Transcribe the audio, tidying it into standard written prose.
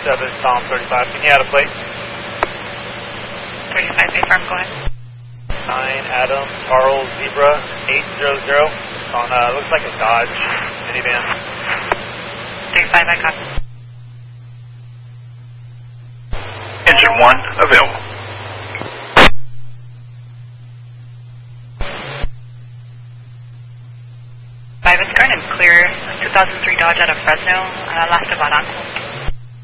Tom 35. Can you add a plate? 35, bay farm, go ahead. 9 Adam, Charles Zebra 800 on, looks like a Dodge minivan. 35, I copy. Engine 1 available. 5 is current and clear. 2003 Dodge out of Fresno, last of Aranco.